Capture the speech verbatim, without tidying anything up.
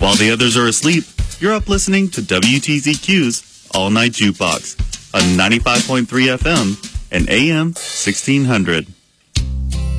While the others are asleep, you're up listening to W T Z Q's All Night Jukebox on ninety-five point three F M and A M sixteen hundred.